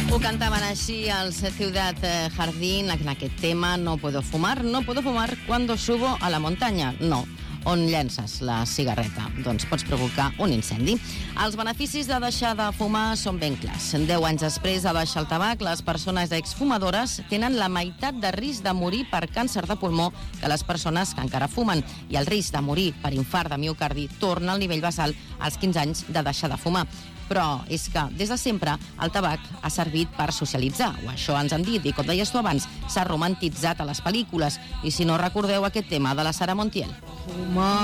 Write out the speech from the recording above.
Ho cantaven així als Ciudad Jardín, en aquest tema, no puedo fumar cuando subo a la montaña. No, on llences la cigarreta? Doncs pots provocar un incendi. Els beneficis de deixar de fumar són ben clars. 10 anys després de deixar el tabac, les persones exfumadores tenen la meitat de risc de morir per càncer de pulmó que les persones que encara fumen. I el risc de morir per infart de miocardi torna al nivell basal als 15 anys de deixar de fumar. Però és que, des de sempre, el tabac ha servit per socialitzar, o això ens han dit, i com deies tu abans, s'ha romantitzat a les pel·lícules. I si no recordeu aquest tema de la Sara Montiel. Fumar